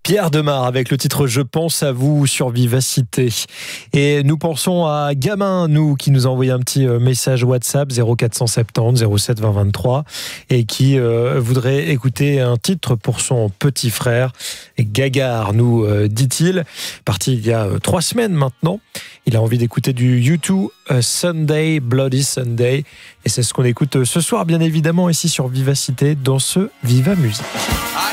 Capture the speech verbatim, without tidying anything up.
Pierre Demar avec le titre Je pense à vous sur Vivacité. Et nous pensons à Gamin, nous, qui nous a envoyé un petit message WhatsApp zéro quatre cent soixante-dix zéro sept vingt vingt-trois et qui euh, voudrait écouter un titre pour son petit frère Gagar, nous euh, dit-il, parti il y a euh, trois semaines maintenant. Il a envie d'écouter du U deux Sunday, Bloody Sunday, et c'est ce qu'on écoute ce soir bien évidemment ici sur Vivacité dans ce Viva Musique.